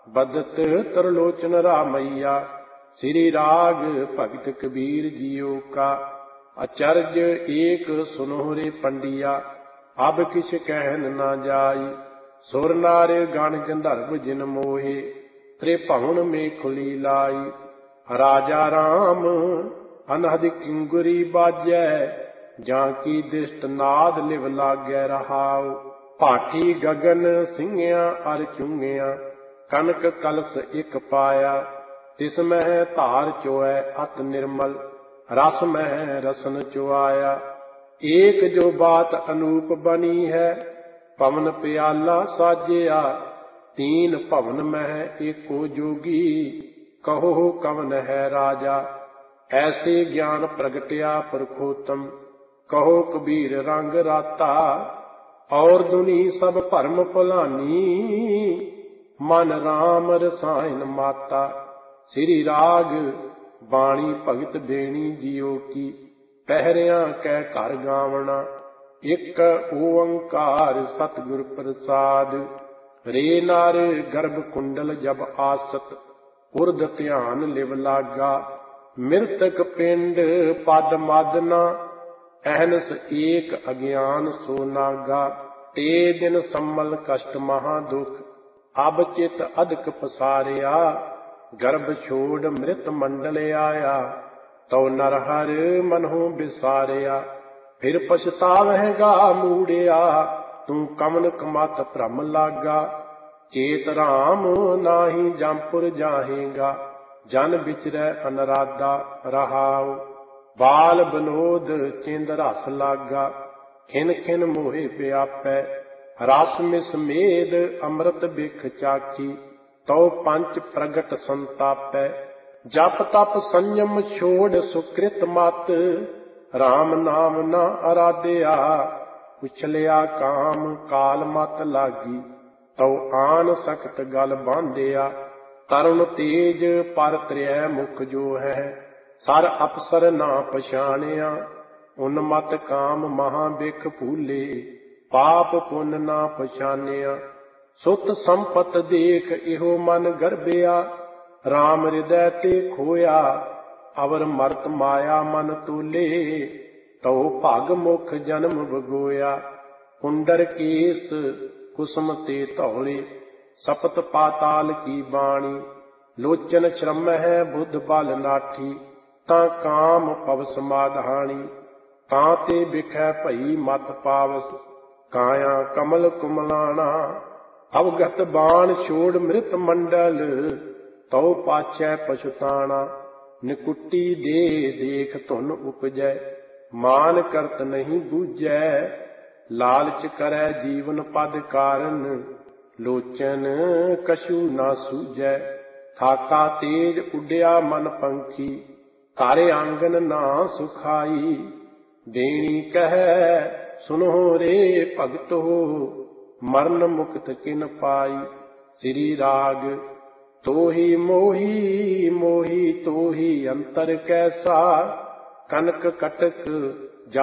बदत तरलोचन रामैया। श्री राग भगत कबीर जियो का। अचर्ज एक सुनो रे पंडिया, अब किछ कहन न जाई। सुर नार गण गंधर्व जिन मोहे, त्रिभुवन में खुली लाई। राजा राम अनहद किंगुरी बाजै, जाकी दिष्ट नाद लिव लागै रहाओ। भाठी गगन सिंघिया अर चुंगिया, कनक कलश एक पाया। तिस मह धार चोऐ अत निर्मल, रस मह रसन चुआया। एक जो बात अनूप बनी है, पवन प्याला साजिया। तीन भवन मह एको जोगी, कहो कवन है राजा। ऐसे ज्ञान प्रगट्या परखोतम, कहो कबीर रंग राता। और दुनी सब भरम भुलानी, मन राम रसायन माता। श्री राग बाणी भगत बेणी जियो की, पहरिया कै घर गावना। एक ओंकार सतगुर प्रसाद, रे नार गर्भ कुंडल जब आसत। उर्द ध्यान लिव लागा, मृतक पिंड पद मादना। अहनस एक अज्ञान सो नागा, ते दिन सम्मल कष्ट महा दुख। अब चित अधिक पसारिया, गर्भ छोड़ मृत मंडल आया। तो नरहर मनहु बिसारिया, फिर पछतावहगा मूड़िया। तू कमन कमत भ्रम लागा, चेत राम नाही जमपुर जाहेगा। जन बिचरै अनराधा रहाओ, बाल बलोद चिंद रस लागा। खिन खिन मोहे व्यापै, रस मिस मेद अमृत बिख चाखी। तो पंच प्रगट संतापै, जप तप संयम छोड़ सुकृत मत। राम नाम न आराध्या, उछलिया काम काल मत लागी। तो आन सख्त गल बांधिया, तरुण तेज पर त्रै मुख जो है। सर अफसर ना पछाणिया, उन्मत काम महा बिख भूले। पाप पुन ना पछानिया, सुत संपत देख इहो मन गर्भिया। राम हृदय ते खोया, अवर मरत माया मन तूले। तो भग मुख जन्म भगोया, कुंडर केस कुसुम ते धौले। सपत पाताल की बाणी, लोचन श्रम है बुद्ध बल नाठी। ता काम पव समाधानी, ताते बिखै भई मत पावस। काया कमल कुमलाना, अवगत बाण छोड़ मृत मंडल। तो पाछै पछुताना, निकुट्टी दे देख धुन उपजै। मान करत नहीं बूझै, लालच करै जीवन पद कारण। लोचन कछु ना सूझै, थाका तेज उड्या मन पंखी। घर आंगन ना सुखाई, बेणी कहे सुनो रे भगतो। मरण मुक्त किन पाई। श्री राग तोही मोही मोही तोही अंतर कैसा। कनक कटक